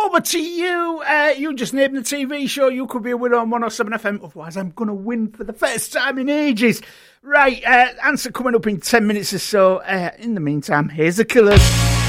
over to you. You just named the TV show. You could be a winner on 107 FM. Otherwise, I'm going to win for the first time in ages. Right, answer coming up in 10 minutes or so. In the meantime, here's the Killers.